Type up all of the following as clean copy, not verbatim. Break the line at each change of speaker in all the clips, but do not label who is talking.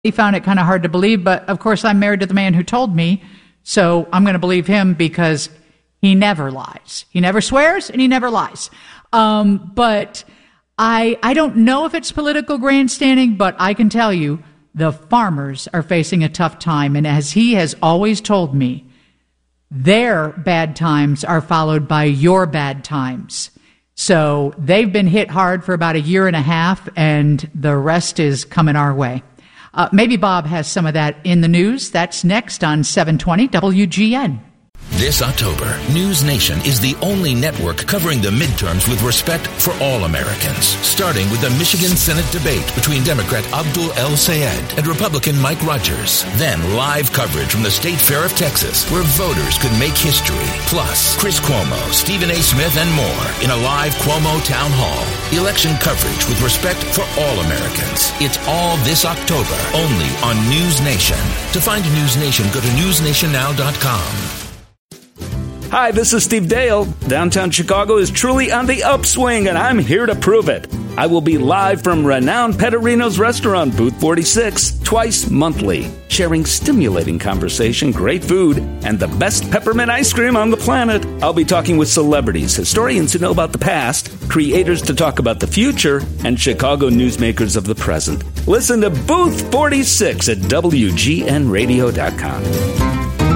He found it kind of hard to believe, but of course I'm married to the man who told me, so I'm going to believe him because he never lies. He never swears and he never lies. But I don't know if it's political grandstanding, but I can tell you the farmers are facing a tough time. And as he has always told me, their bad times are followed by your bad times. So they've been hit hard for about a year and a half, and the rest is coming our way. Maybe Bob has some of that in the news. That's next on 720 WGN.
This October, News Nation is the only network covering the midterms with respect for all Americans, starting with the Michigan Senate debate between Democrat Abdul El-Sayed and Republican Mike Rogers. Then live coverage from the State Fair of Texas, where voters could make history. Plus, Chris Cuomo, Stephen A. Smith, and more in a live Cuomo Town Hall. Election coverage with respect for all Americans. It's all this October, only on News Nation. To find News Nation, go to newsnationnow.com.
Hi, this is Steve Dale. Downtown Chicago is truly on the upswing, and I'm here to prove it. I will be live from renowned Pettorino's restaurant, Booth 46, twice monthly, sharing stimulating conversation, great food, and the best peppermint ice cream on the planet. I'll be talking with celebrities, historians who know about the past, creators to talk about the future, and Chicago newsmakers of the present. Listen to Booth 46 at WGNradio.com.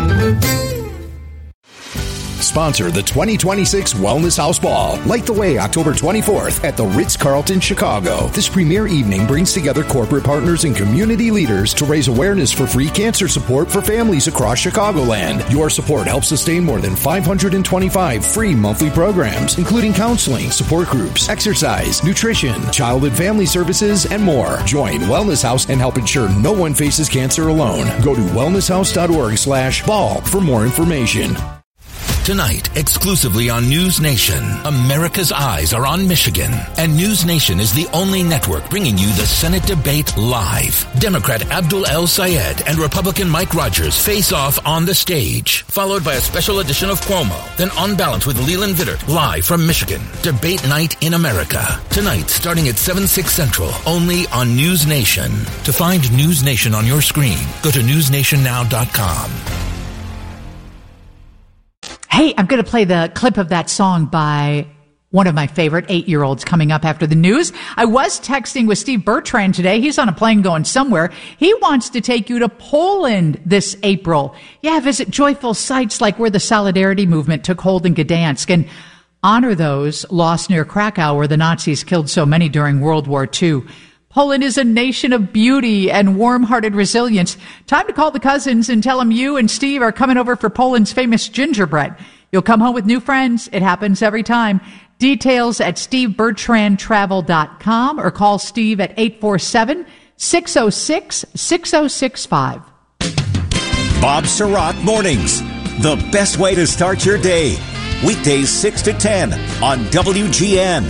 Sponsor the 2026 Wellness House Ball. Light the way October 24th at the Ritz-Carlton, Chicago. This premier evening brings together corporate partners and community leaders to raise awareness for free cancer support for families across Chicagoland. Your support helps sustain more than 525 free monthly programs, including counseling, support groups, exercise, nutrition, child and family services, and more. Join Wellness House and help ensure no one faces cancer alone. Go to wellnesshouse.org/ball for more information.
Tonight, exclusively on News Nation, America's eyes are on Michigan, and News Nation is the only network bringing you the Senate debate live. Democrat Abdul El-Sayed and Republican Mike Rogers face off on the stage, followed by a special edition of Cuomo, then On Balance with Leland Vittert, live from Michigan. Debate night in America. Tonight, starting at 7/6 Central, only on News Nation. To find News Nation on your screen, go to newsnationnow.com.
Hey, I'm going to play the clip of that song by one of my favorite 8-year-olds coming up after the news. I was texting with Steve Bertrand today. He's on a plane going somewhere. He wants to take you to Poland this April. Yeah, visit joyful sites like where the Solidarity movement took hold in Gdansk and honor those lost near Krakow where the Nazis killed so many during World War II. Poland is a nation of beauty and warm-hearted resilience. Time to call the cousins and tell them you and Steve are coming over for Poland's famous gingerbread. You'll come home with new friends. It happens every time. Details at stevebertrandtravel.com or call Steve at 847-606-6065.
Bob Sirott Mornings, the best way to start your day. Weekdays 6 to 10 on WGN.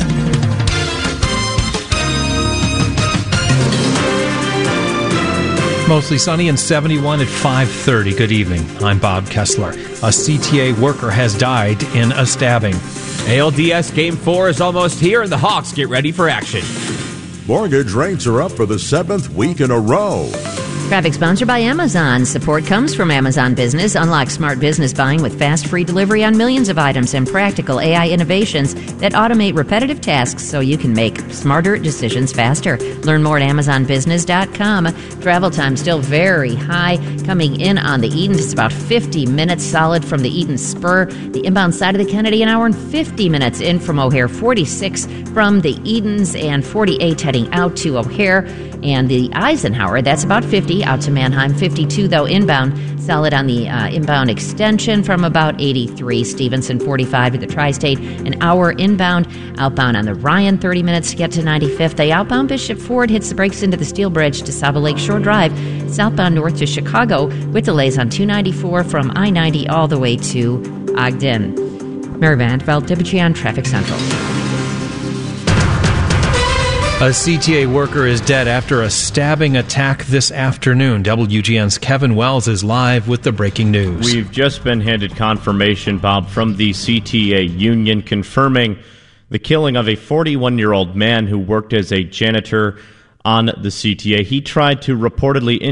Mostly sunny and 71 at 5:30. Good evening. I'm Bob Kessler. A CTA worker has died in a stabbing.
ALDS Game 4 is almost here, and the Hawks get ready for action.
Mortgage rates are up for the 7th week in a row.
Traffic sponsored by Amazon. Support comes from Amazon Business. Unlock smart business buying with fast, free delivery on millions of items and practical AI innovations that automate repetitive tasks so you can make smarter decisions faster. Learn more at AmazonBusiness.com. Travel time still very high. Coming in on the Eden, it's about 50 minutes solid from the Eden Spur. The inbound side of the Kennedy, an hour and 50 minutes in from O'Hare. 46 from the Edens and 48 heading out to O'Hare. And the Eisenhower, that's about 50 out to Mannheim. 52, though, inbound. Solid on the inbound extension from about 83. Stevenson, 45 to the Tri-State. An hour inbound. Outbound on the Ryan, 30 minutes to get to 95th. The outbound Bishop Ford hits the brakes into the Steel Bridge to Saba Lake Shore Drive. Southbound north to Chicago with delays on 294 from I-90 all the way to Ogden. Mary Van Veld, WGN Traffic Central.
A CTA worker is dead after a stabbing attack this afternoon. WGN's Kevin Wells is live with the breaking news.
We've just been handed confirmation, Bob, from the CTA union confirming the killing of a 41-year-old man who worked as a janitor on the CTA. He tried to reportedly